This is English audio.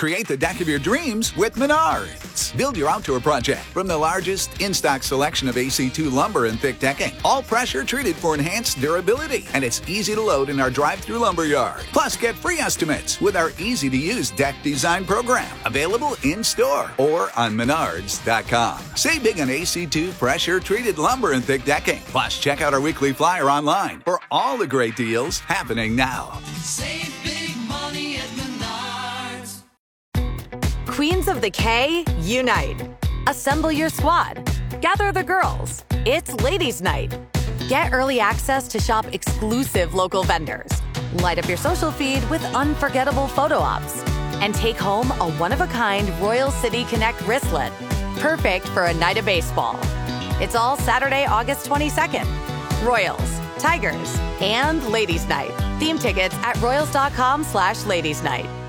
Create the deck of your dreams with Menards. Build your outdoor project from the largest in-stock selection of AC2 lumber and thick decking. All pressure treated for enhanced durability. And it's easy to load in our drive-through lumber yard. Plus, get free estimates with our easy-to-use deck design program. Available in-store or on Menards.com. Save big on AC2 pressure-treated lumber and thick decking. Plus, check out our weekly flyer online for all the great deals happening now. Save big money at Menards. Queens of the K, unite. Assemble your squad. Gather the girls. It's Ladies' Night. Get early access to shop exclusive local vendors. Light up your social feed with unforgettable photo ops. And take home a one-of-a-kind Royal City Connect wristlet. Perfect for a night of baseball. It's all Saturday, August 22nd. Royals, Tigers, and Ladies' Night. Theme tickets at royals.com/ladiesnight.